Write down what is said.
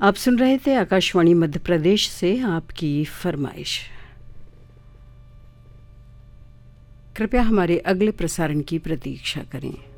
आप सुन रहे थे आकाशवाणी मध्य प्रदेश से आपकी फरमाइश। कृपया हमारे अगले प्रसारण की प्रतीक्षा करें।